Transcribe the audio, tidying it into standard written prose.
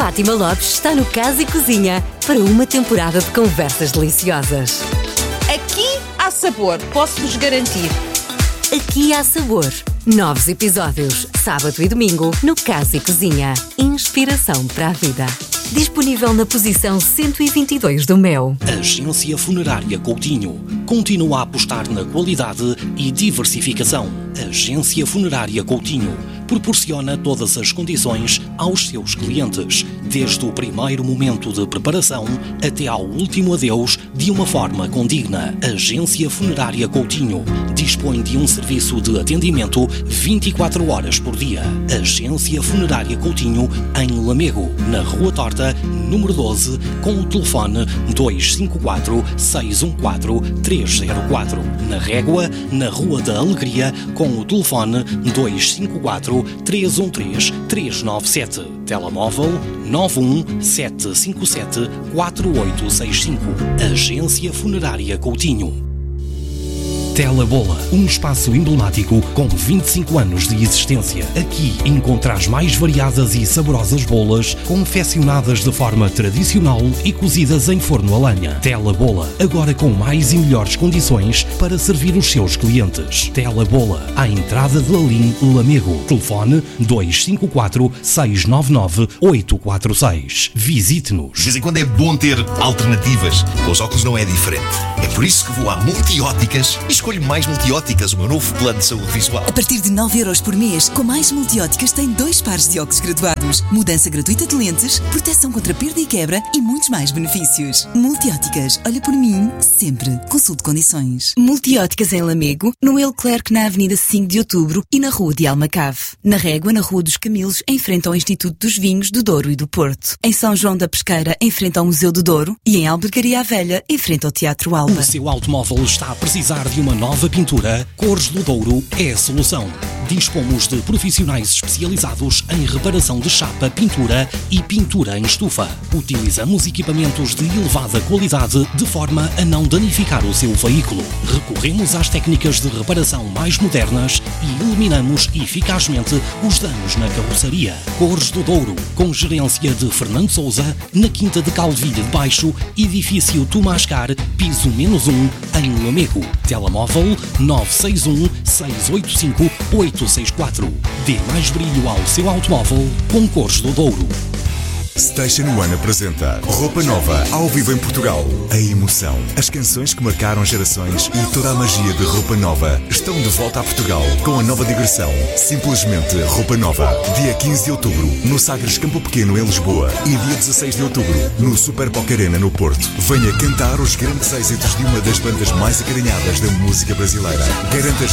Fátima Lopes está no Casa e Cozinha para uma temporada de conversas deliciosas. Aqui há sabor, posso-vos garantir. Aqui há sabor. Novos episódios, sábado e domingo, no Casa e Cozinha. Inspiração para a vida. Disponível na posição 122 do Mel. Agência Funerária Coutinho continua a apostar na qualidade e diversificação. Agência Funerária Coutinho proporciona todas as condições aos seus clientes, desde o primeiro momento de preparação até ao último adeus, de uma forma condigna. Agência Funerária Coutinho dispõe de um serviço de atendimento 24 horas por dia. Agência Funerária Coutinho em Lamego, na Rua Torta, número 12, com o telefone 254-614-304. Na Régua, na Rua da Alegria, com o telefone 254-313-397. Telemóvel 91757-4865. Agência Funerária Coutinho. Telabola, um espaço emblemático com 25 anos de existência. Aqui encontrarás mais variadas e saborosas bolas confeccionadas de forma tradicional e cozidas em forno a lenha. Telabola, agora com mais e melhores condições para servir os seus clientes. Telabola, à entrada de Lalim, Lamego. Telefone 254-699-846. Visite-nos. De vez em quando é bom ter alternativas. Com os óculos não é diferente. É por isso que vou à Multióticas e escolho Mais Multióticas, o meu novo plano de saúde visual. A partir de 9€ por mês, com Mais Multióticas tem 2 pares de óculos graduados, mudança gratuita de lentes, proteção contra perda e quebra e muitos mais benefícios. Multióticas, olha por mim, sempre. Consulte condições. Multióticas em Lamego, no Leclerc na Avenida 5 de Outubro e na Rua de Almacave. Na Régua, na Rua dos Camelos, em frente ao Instituto dos Vinhos do Douro e do Porto. Em São João da Pesqueira, em frente ao Museu do Douro. E em Albergaria Velha, em frente ao Teatro Alba. O seu automóvel está a precisar de uma nova pintura? Cores do Douro é a solução. Dispomos de profissionais especializados em reparação de chapa, pintura e pintura em estufa. Utilizamos equipamentos de elevada qualidade de forma a não danificar o seu veículo. Recorremos às técnicas de reparação mais modernas e eliminamos eficazmente os danos na carroceria. Cores do Douro, com gerência de Fernando Sousa, na Quinta de Calvilha de Baixo, edifício Tomascar, piso -1, em Lamego. Telemóvel 961-685-864. Dê mais brilho ao seu automóvel com Cores do Douro. Station One apresenta Roupa Nova, ao vivo em Portugal. A emoção, as canções que marcaram gerações e toda a magia de Roupa Nova estão de volta a Portugal com a nova digressão Simplesmente Roupa Nova. Dia 15 de outubro, no Sagres Campo Pequeno, em Lisboa. E dia 16 de outubro, no Super Boca Arena, no Porto. Venha cantar os grandes êxitos de uma das bandas mais acarinhadas da música brasileira. Garanta